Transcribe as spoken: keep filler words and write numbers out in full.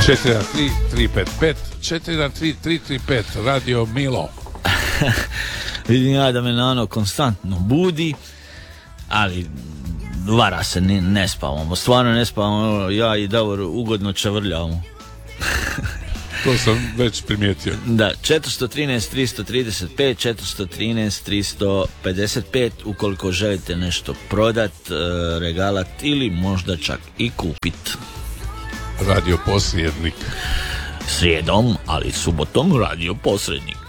četiri jedan tri tri pet pet četiri jedan tri tri tri pet Radio Milo. Vidim ja da me Nano konstantno budi, ali vara se, ne, ne spavamo, stvarno ne spavamo, ja i Davor ugodno čavrljavamo. To sam već primijetio. Da, četiri jedan tri tri tri pet četiri jedan tri tri pet pet ukoliko želite nešto prodat, regalat ili možda čak i kupit. Radio posrednik. Srijedom, ali subotom radio posrednik.